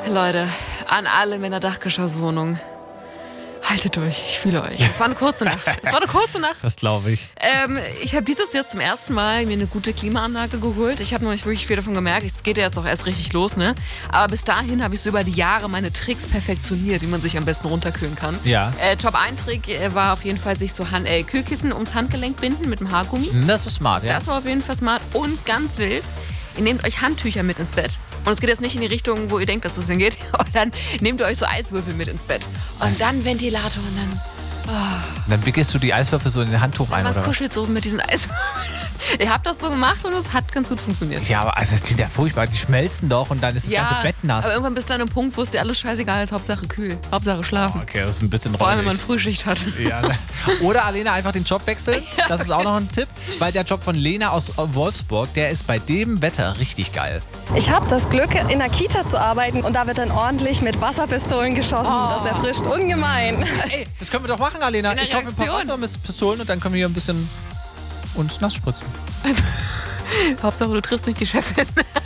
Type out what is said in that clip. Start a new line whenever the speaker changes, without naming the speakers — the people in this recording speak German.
Leute, an alle Männer Dachgeschosswohnungen. Haltet euch, ich fühle euch. Es war eine kurze Nacht.
Das glaube ich.
Ich habe dieses Jahr zum ersten Mal mir eine gute Klimaanlage geholt. Ich habe noch nicht wirklich viel davon gemerkt. Es geht ja jetzt auch erst richtig los, ne? Aber bis dahin habe ich so über die Jahre meine Tricks perfektioniert, wie man sich am besten runterkühlen kann.
Ja.
Top 1 Trick war auf jeden Fall sich so Kühlkissen ums Handgelenk binden mit dem Haargummi.
Das ist smart, ja.
Das war auf jeden Fall smart und ganz wild. Ihr nehmt euch Handtücher mit ins Bett. Und es geht jetzt nicht in die Richtung, wo ihr denkt, dass es hingeht. Und dann nehmt ihr euch so Eiswürfel mit ins Bett. Und dann Ventilator und dann...
Dann wickelst du die Eiswürfel so in den Handtuch ein,
Man
oder was?
kuschelt so mit diesen Eiswürfeln. Ich habe das so gemacht und es hat ganz gut funktioniert.
Ja, aber also, das klingt ja furchtbar. Die schmelzen doch und dann ist das ganze Bett nass.
Aber irgendwann bist du an einem Punkt, wo es dir alles scheißegal ist. Hauptsache kühl. Hauptsache schlafen.
Okay, das ist ein bisschen
Vor allem, wenn
räudig.
man Frühschicht hat.
Ja, ne? Oder Alena einfach den Job wechseln. Das ist auch noch ein Tipp, weil der Job von Lena aus Wolfsburg, der ist bei dem Wetter richtig geil.
Ich habe das Glück, in der Kita zu arbeiten und da wird dann ordentlich mit Wasserpistolen geschossen. Das erfrischt ungemein.
Ey, das können wir doch machen, Alena.
In der
Ich kaufe ein paar
Reaktion.
Wasserpistolen und dann können wir hier ein bisschen uns nass spritzen.
Hauptsache, du triffst nicht die Chefin.